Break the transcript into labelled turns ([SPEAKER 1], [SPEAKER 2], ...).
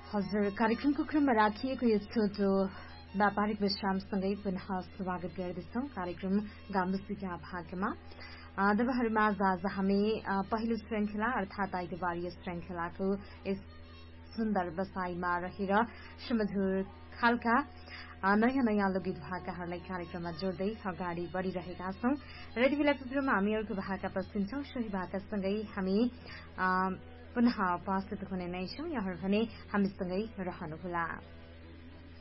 [SPEAKER 1] हजुर, कार्यक्रमको क्रममा राखिएको यो छोटो व्यापारिक विश्रामसँगै पुनः स्वागत गर्दछौं कार्यक्रम गाम्बुसिका भागमा। दबाहरूमा आज हामी पहिलो श्रृंखला अर्थात आइतबारीय श्रृंखलाको यस सुन्दर बसाईमा रहेर सुमधुर खालका नयाँ लोकगीत भाकाहरूलाई कार्यक्रममा जोड्दै अगाडि बढ़िरहेका छौं र यति बेला कुकुरमा हामी अर्को भाका पस्किन्छौं। सोही भाकासँगै हामी पुनः उपस्थित हुने नै छौं। यहाँहरू भने हामीसँगै रहनुहोला।